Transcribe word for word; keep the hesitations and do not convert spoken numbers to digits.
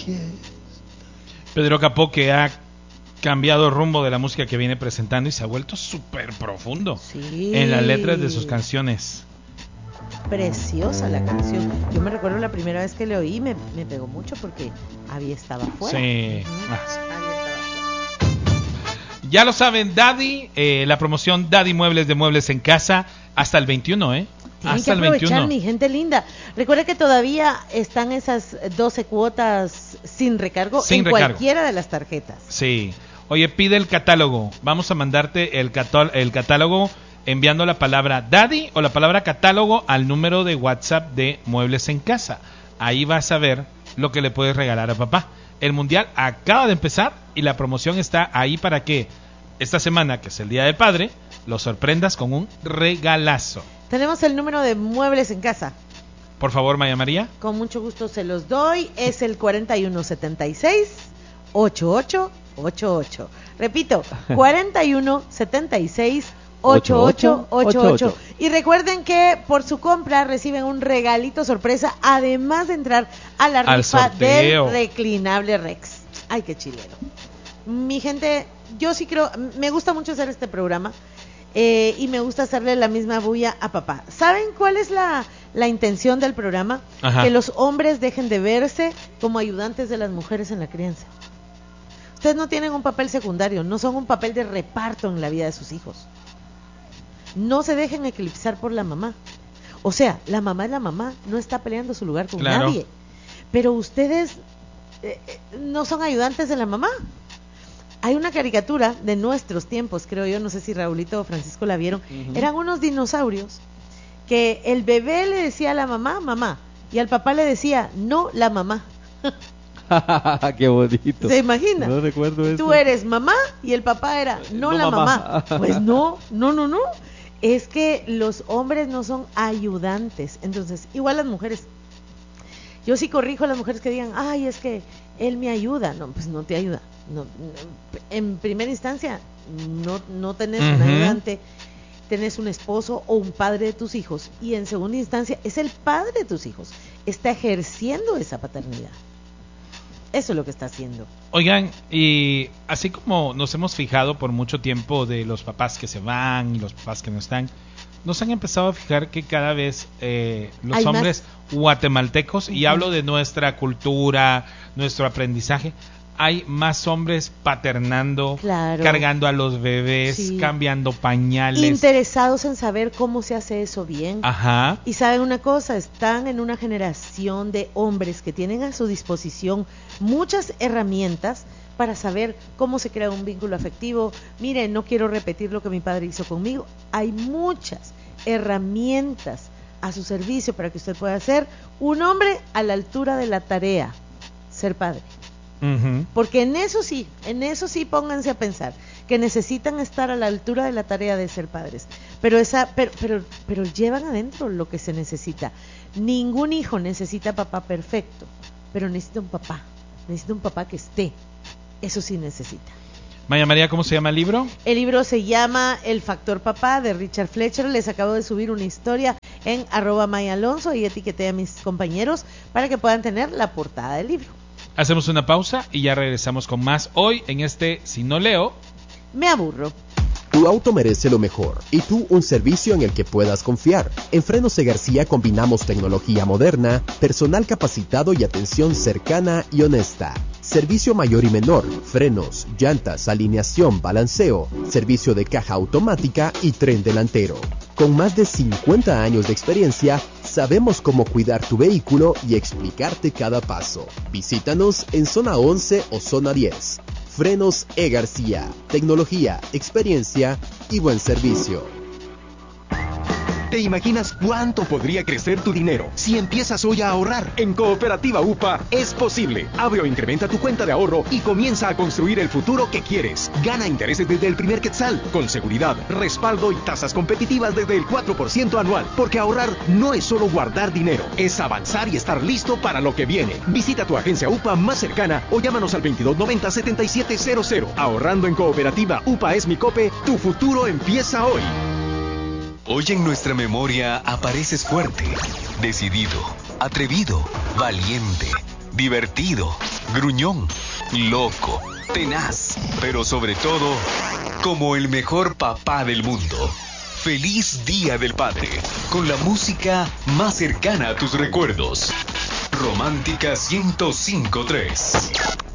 fiesta. Pedro Capó, que ha cambiado el rumbo de la música que viene presentando y se ha vuelto súper profundo sí. en las letras de sus canciones. Preciosa la canción. Yo me recuerdo la primera vez que le oí, me, me pegó mucho porque había estado afuera. Sí. Uh-huh. Ah, sí. Había estado afuera. Ya lo saben, Daddy, eh, la promoción Daddy Muebles de Muebles en Casa hasta el veintiuno, ¿eh? Tienen Hasta que el aprovechar, veintiuno. mi gente linda. Recuerda que todavía están esas doce cuotas sin recargo Sin en recargo. cualquiera de las tarjetas. Sí. Oye, pide el catálogo. Vamos a mandarte el, cató- el catálogo enviando la palabra Daddy o la palabra catálogo al número de WhatsApp de Muebles en Casa. Ahí vas a ver lo que le puedes regalar a papá. El mundial acaba de empezar y la promoción está ahí para que esta semana, que es el Día del Padre, lo sorprendas con un regalazo. Tenemos el número de Muebles en Casa. Por favor, Maya María. Con mucho gusto se los doy. Es el cuarenta y uno setenta y seis ochenta y ocho ochenta y ocho. Repito, cuarenta y uno setenta y seis ochenta y ocho ochenta y ocho. Y recuerden que por su compra reciben un regalito sorpresa, además de entrar a la Al rifa sorteo. del reclinable Rex. Ay, qué chileno. Mi gente, yo sí creo, me gusta mucho hacer este programa. Eh, y me gusta hacerle la misma bulla a papá. ¿Saben cuál es la, la intención del programa? Ajá. Que los hombres dejen de verse como ayudantes de las mujeres en la crianza. Ustedes no tienen un papel secundario, no son un papel de reparto en la vida de sus hijos. No se dejen eclipsar por la mamá. O sea, la mamá es la mamá, no está peleando su lugar con Claro. nadie. Pero ustedes eh, eh, no son ayudantes de la mamá. Hay una caricatura de nuestros tiempos, creo yo, no sé si Raulito o Francisco la vieron. Uh-huh. Eran unos dinosaurios que el bebé le decía a la mamá, mamá, y al papá le decía, no, la mamá. Qué bonito. ¿Se imagina? No recuerdo eso. Tú eres mamá y el papá era, no, No, la mamá. mamá. Pues no, no, no, no. Es que los hombres no son ayudantes. Entonces, igual las mujeres. Yo sí corrijo a las mujeres que digan, ay, es que él me ayuda. No, pues no te ayuda. No, no, en primera instancia, no, no tenés uh-huh. un ayudante, tenés un esposo o un padre de tus hijos. Y en segunda instancia, es el padre de tus hijos. Está ejerciendo esa paternidad. Eso es lo que está haciendo. Oigan, y así como nos hemos fijado por mucho tiempo de los papás que se van y los papás que no están, nos han empezado a fijar que cada vez eh, los Hay hombres más. guatemaltecos, y Uh-huh. hablo de nuestra cultura, nuestro aprendizaje, hay más hombres paternando, Claro. cargando a los bebés, Sí. cambiando pañales. Interesados en saber cómo se hace eso bien. Ajá. Y saben una cosa, están en una generación de hombres que tienen a su disposición muchas herramientas para saber cómo se crea un vínculo afectivo. Miren, no quiero repetir lo que mi padre hizo conmigo. Hay muchas herramientas a su servicio para que usted pueda ser un hombre a la altura de la tarea, ser padre. Uh-huh. Porque en eso sí, en eso sí pónganse a pensar, que necesitan estar a la altura de la tarea de ser padres, pero esa, pero, pero, pero llevan adentro lo que se necesita. Ningún hijo necesita papá perfecto, pero necesita un papá, necesita un papá que esté, eso sí necesita. Maya María, ¿cómo se llama el libro? El libro se llama El Factor Papá, de Richard Fletcher. Les acabo de subir una historia en arroba Maya Alonso y etiqueté a mis compañeros para que puedan tener la portada del libro. Hacemos una pausa y ya regresamos con más hoy en este Si no leo, me aburro. Tu auto merece lo mejor y tú un servicio en el que puedas confiar. En Frenos E. García combinamos tecnología moderna, personal capacitado y atención cercana y honesta. Servicio mayor y menor, frenos, llantas, alineación, balanceo, servicio de caja automática y tren delantero. Con más de cincuenta años de experiencia, sabemos cómo cuidar tu vehículo y explicarte cada paso. Visítanos en zona once o zona diez. Frenos E. García. Tecnología, experiencia y buen servicio. ¿Te imaginas cuánto podría crecer tu dinero si empiezas hoy a ahorrar? En Cooperativa U P A es posible. Abre o incrementa tu cuenta de ahorro y comienza a construir el futuro que quieres. Gana intereses desde el primer quetzal, con seguridad, respaldo y tasas competitivas desde el cuatro por ciento anual. Porque ahorrar no es solo guardar dinero, es avanzar y estar listo para lo que viene. Visita tu agencia U P A más cercana o llámanos al veintidós noventa setenta y siete cero cero. Ahorrando en Cooperativa U P A es mi cope, tu futuro empieza hoy. Hoy en nuestra memoria apareces fuerte, decidido, atrevido, valiente, divertido, gruñón, loco, tenaz, pero sobre todo, como el mejor papá del mundo. Feliz Día del Padre, con la música más cercana a tus recuerdos. Romántica ciento cinco punto tres.